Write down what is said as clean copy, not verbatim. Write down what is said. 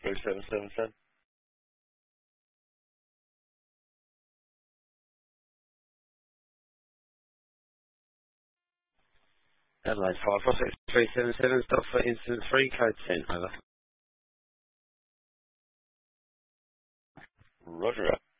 37710. Adelaide 546377, stop for incident 3, code 10, over. Roger.